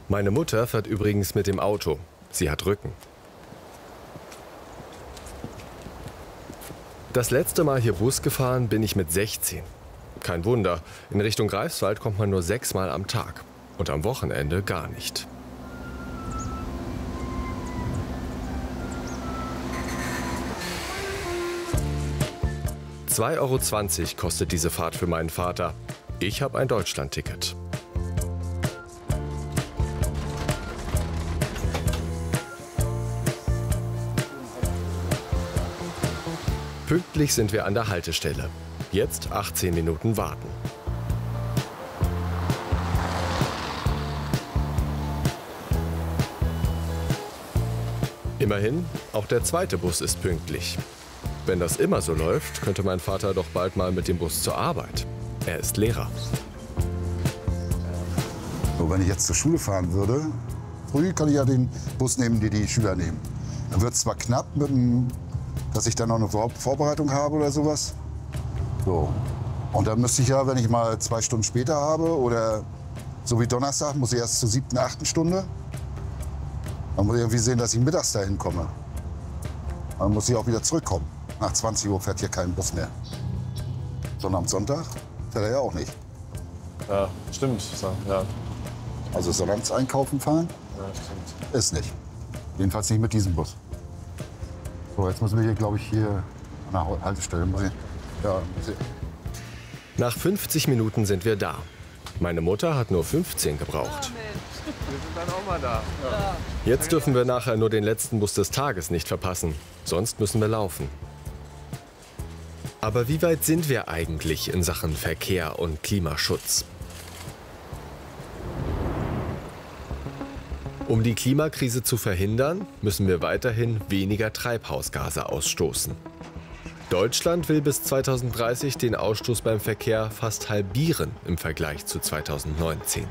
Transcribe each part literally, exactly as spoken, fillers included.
Meine Mutter fährt übrigens mit dem Auto. Sie hat Rücken. Das letzte Mal hier Bus gefahren bin ich mit sechzehn. Kein Wunder, in Richtung Greifswald kommt man nur sechsmal am Tag. Und am Wochenende gar nicht. zwei Euro zwanzig kostet diese Fahrt für meinen Vater. Ich habe ein Deutschlandticket. Pünktlich sind wir an der Haltestelle. Jetzt achtzehn Minuten warten. Immerhin, auch der zweite Bus ist pünktlich. Wenn das immer so läuft, könnte mein Vater doch bald mal mit dem Bus zur Arbeit. Er ist Lehrer. So, wenn ich jetzt zur Schule fahren würde, früh kann ich ja den Bus nehmen, die die Schüler nehmen. Dann wird es zwar knapp, mit dem, dass ich dann noch eine Vor Vorbereitung habe oder sowas. So. Und dann müsste ich ja, wenn ich mal zwei Stunden später habe oder so wie Donnerstag, muss ich erst zur siebten, achten Stunde. Dann muss ich irgendwie sehen, dass ich mittags dahin komme. Dann muss ich auch wieder zurückkommen. Nach zwanzig Uhr fährt hier kein Bus mehr. Sondern am Sonntag fährt er ja auch nicht. Ja, stimmt. Ja. Also sonntags einkaufen fahren? Ja, stimmt. Ist nicht. Jedenfalls nicht mit diesem Bus. So, jetzt müssen wir hier, glaube ich, hier an der Haltestelle. Muss ich, ja, muss ich. Nach fünfzig Minuten sind wir da. Meine Mutter hat nur fünfzehn gebraucht. Wir sind dann auch mal da. Ja. Jetzt dürfen wir nachher nur den letzten Bus des Tages nicht verpassen. Sonst müssen wir laufen. Aber wie weit sind wir eigentlich in Sachen Verkehr und Klimaschutz? Um die Klimakrise zu verhindern, müssen wir weiterhin weniger Treibhausgase ausstoßen. Deutschland will bis zweitausenddreißig den Ausstoß beim Verkehr fast halbieren im Vergleich zu zweitausendneunzehn.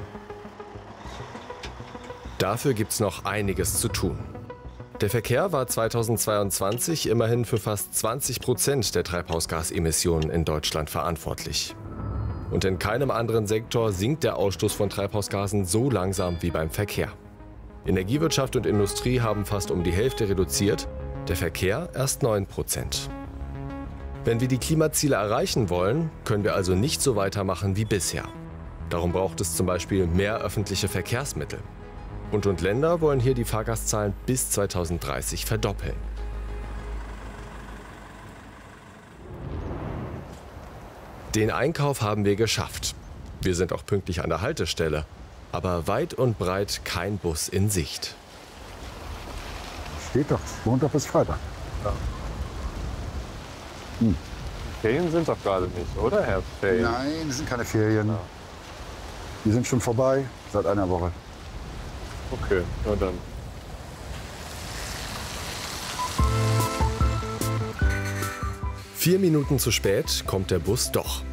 Dafür gibt es noch einiges zu tun. Der Verkehr war zweitausendzweiundzwanzig immerhin für fast zwanzig Prozent der Treibhausgasemissionen in Deutschland verantwortlich. Und in keinem anderen Sektor sinkt der Ausstoß von Treibhausgasen so langsam wie beim Verkehr. Energiewirtschaft und Industrie haben fast um die Hälfte reduziert, der Verkehr erst neun Prozent. Wenn wir die Klimaziele erreichen wollen, können wir also nicht so weitermachen wie bisher. Darum braucht es zum Beispiel mehr öffentliche Verkehrsmittel. Bund und Länder wollen hier die Fahrgastzahlen bis zweitausenddreißig verdoppeln. Den Einkauf haben wir geschafft. Wir sind auch pünktlich an der Haltestelle. Aber weit und breit kein Bus in Sicht. Steht doch, Montag bis Freitag. Ja. Hm. Ferien sind doch gerade nicht, oder, Herbstferien? Nein, das sind keine Ferien. Ja. Die sind schon vorbei, seit einer Woche. Okay, na dann. Vier Minuten zu spät kommt der Bus doch.